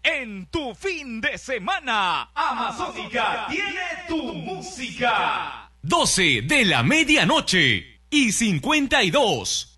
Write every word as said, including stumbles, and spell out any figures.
en tu fin de semana. Amazónica tiene tu música. doce de la medianoche y cincuenta y dos.